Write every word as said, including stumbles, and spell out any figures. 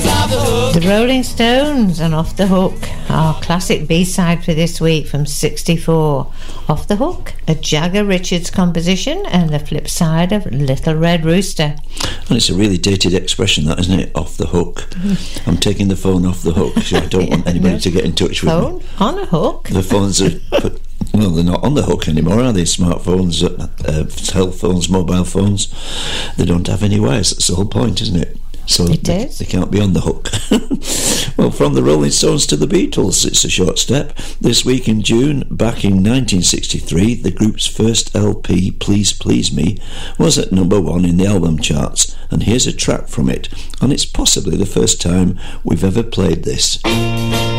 The Rolling Stones and Off the Hook, our classic B-side for this week from sixty-four. Off the Hook, a Jagger Richards composition, and the flip side of Little Red Rooster. And it's a really dated expression, that, isn't it? Off the hook. I'm taking the phone off the hook, so I don't want anybody to get in touch with phone me. On a hook? The phones are... But, well, they're not on the hook anymore, are they? Smartphones, uh, cell phones, mobile phones. They don't have any wires. That's the whole point, isn't it? So it they, is. they can't be on the hook. Well, from the Rolling Stones to the Beatles, it's a short step. This week in June, back in nineteen sixty-three, the group's first L P, Please Please Me, was at number one in the album charts, and here's a track from it, and it's possibly the first time we've ever played this.